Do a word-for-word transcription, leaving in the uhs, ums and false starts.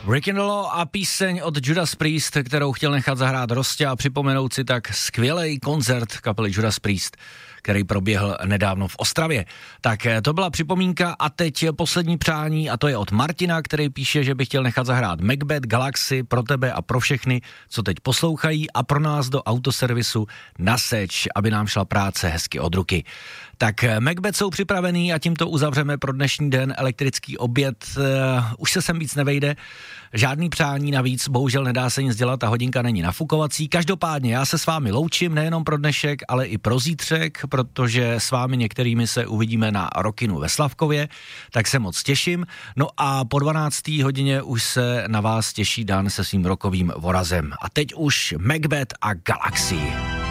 Breaking the Law a píseň od Judas Priest, kterou chtěl nechat zahrát Rostě a připomenout si tak skvělý koncert kapely Judas Priest, který proběhl nedávno v Ostravě. Tak to byla připomínka a teď poslední přání a to je od Martina, který píše, že by chtěl nechat zahrát Macbeth Galaxy pro tebe a pro všechny, co teď poslouchají a pro nás do autoservisu na seč, aby nám šla práce hezky od ruky. Tak Macbeth jsou připravený a tímto uzavřeme pro dnešní den elektrický oběd. Uh, už se sem víc nevejde, žádný přání navíc, bohužel nedá se nic dělat, ta hodinka není nafukovací. Každopádně já se s vámi loučím nejenom pro dnešek, ale i pro zítřek, protože s vámi některými se uvidíme na Rockinu ve Slavkově, tak se moc těším. No a po dvanácté hodině už se na vás těší Dan se svým rockovým vorazem. A teď už Macbeth a Galaxy.